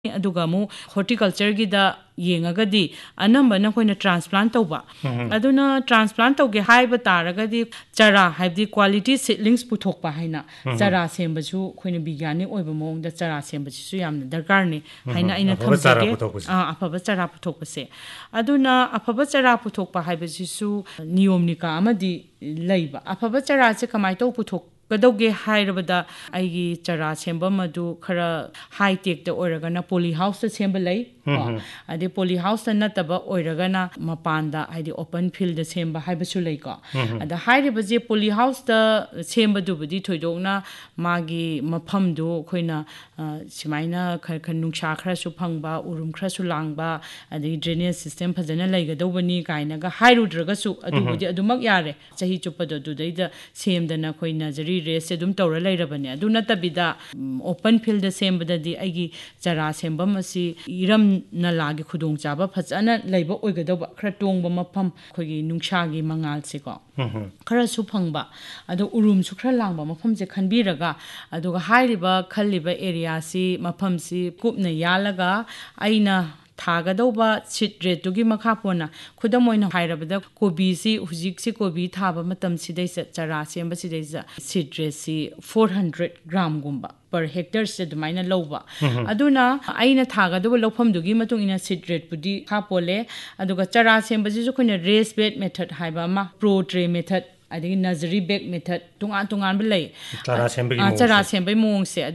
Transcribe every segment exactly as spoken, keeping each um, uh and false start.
aduga mu horticulture gi da yengagadi anamba na koina transplant tauba aduna transplant tauge haiba taragadi chara haibdi quality seedlings puthokpa haina chara semba chu koina bigyani oiba mong da chara semba chu yamna darkar ni haina ina thamjage a afaba chara puthokpa se aduna afaba chara puthokpa haiba chu niyom nika amadi leiba afaba chara che kamai tau puthok Kadauge hairabada aigi chara semba madu khara high tech da oiragana poly house semba lai ade poly house na taba oiragana mapanda haidi open field da semba haibasu lai ko ada hairiba je poly house da semba du budi thoidokna magi mapham du khoina simaina khar khar nungsha khara su phangba urum khara su langba ade drainage system phajana laiga dobani kaina ga hairudraga su adu budi adumak yare chahi chupada du dai da semdana khoina jari race dum tawra lairabane aduna tabida open field sembada di aigi chara sembam asi iram na lagi khudong chaba phajana leiba oigadoba khra tongba mafam khogi nungsagi mangal se ko khara su phangba ado urum su khra langba mafam je khanbiraga aduga hairiba khalliba area si mafam si kupna yalaga aina Thagadoba sit rate to give Macapona, Kudamoina Hirabada, Kobi si, Huziksi Kobi Taba Matam Sidesa, Charasi, and Basidesa, sit rate four hundred gram gumba per hectare said mina lova. Aduna, Aina Tagado lopum to gimatung in a sit rate Pudi Capole, Aduga Charasi and Bazukuna race bed method, Hibama, pro tray method. I think nursery bag method, Tungan Tungan Belay. Charasi by Mong said.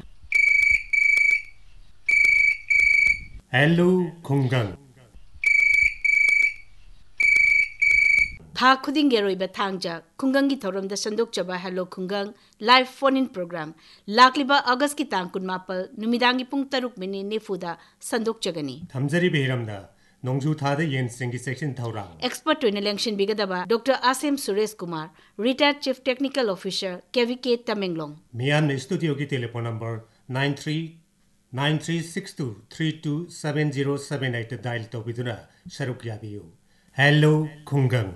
Hello, Kungang. Tha khuding geroi ba thangja Kungang gi thorom da sandok chaba Hello Kungang live phone in program lakliba August ki tang kun mapal numidangi pung taruk mini nefuda sandok chagani Thamjari behiramda nongju thada yen singi section thawrang expert to election bigadaba Doctor Asim Suresh Kumar retired chief technical officer K V K Tamenglong Mian studio ki telephone number nine three nine three six two three two seven zero seven eight dial to biduna saruk yabiyu Hello Kungang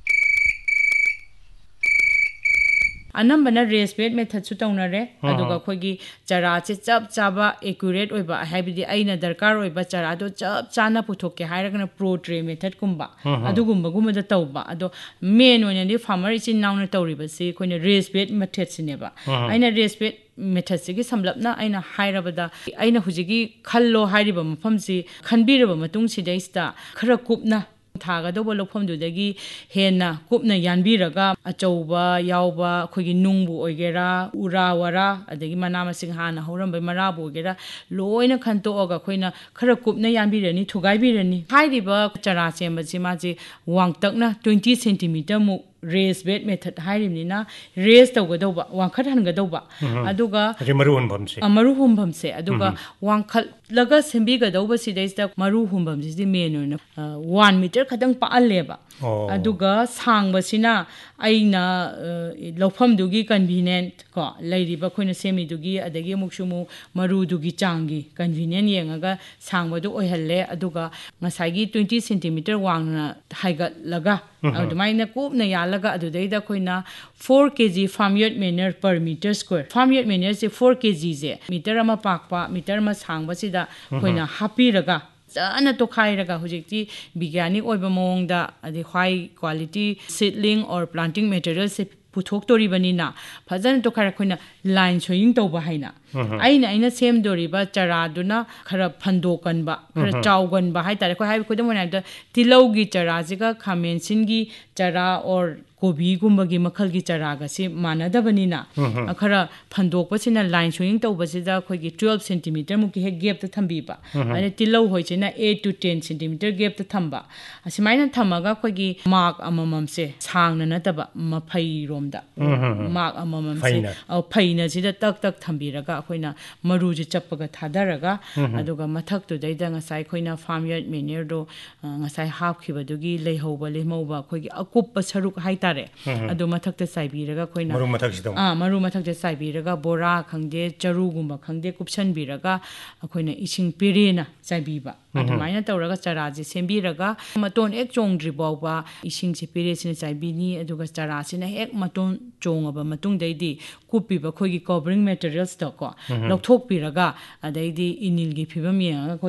Anambana race bed method su taunare aduga khogi chara che chap chaba accurate oiba haibidi aina darkar oiba chara do chap chana puthokke hairagana pro tray method kumba adugumba gumada tauba ado main oina ni farmer chin nauna tawriba se khoina race bed method sineba aina race bed method sigi samlapna aina hairabada aina hujigi khallo hairiba mafam si khanbiraba matung sidaista khara kupna Thagadoba lopom dudagi hena kupna yanbiraga achauba yauba khogi nungbu oigera urawara adagi manama singhana horamba marabu ogera loina khanto oga khoina khara kupna yanbirani thugaibirani hairiba chara semba simaji wangtakna twenty centimeter mu raise bed method hairimnina raise tawgadoba wangkhat hangadoba aduga maru humbam se maru humbam se aduga wangkhat laga sembigadoba sidaista maru humbam si main ona one meter khadang paaleba aduga sangba sina aina lofam dugi convenient ko lairiba khoina semi dugi adagi muksumu maru dugi changi convenient yengaga sangba du oihalle aduga ngasagi twenty centimeter wangna haigat laga adumaina kupna yalaga adudaida khoina four kilograms farm yard manure per meter square farm yard manure se four kilograms je meter ama pakpa meter ma sangba sida khoina hapiraga Sana to khairaga hujikti bigyani oiba mongda adi high quality seedling or planting material se puthok tori banina phajana to khara khoina line soying tawba haina aina aina sem dori ba chara duna khara phandokan ba khara chawgan ba hai tare khoi hai khoi demona da tilaugi chara jiga khamen singi chara or kobi gumba gi makhal gi chara ga si manada banina khara phandok pa sina line soying tawba sida khoi gi twelve centimeter mu ki he gap ta thambi ba ane tilau hoi china eight to ten centimeter gap ta thamba asimaina thamaga khoi gi mark amamam se sangna na taba maphai romda mark amamam se au phaina sida tak tak thambiraga khoina maru ji chappaga thadaraga aduga mathak tu daida ngasai khoina farm yard manure do ngasai half khiba dugi leihoba lemauba khoi gi akup saruk hai tare adu mathak ta saibiraga khoina maru mathak sidam ah maru mathak ta saibiraga bora khangde charu gumba khangde kupsan biraga khoina ising pirena saibiba adamaina tawraga chara ji sembiraga maton ek chongdri bawba ising se pire sina saibini aduga chara sina ek maton chongaba matung daidi kupiba khoi gi covering materials to ko lokthok piraga adaidi inil gi phibam yenga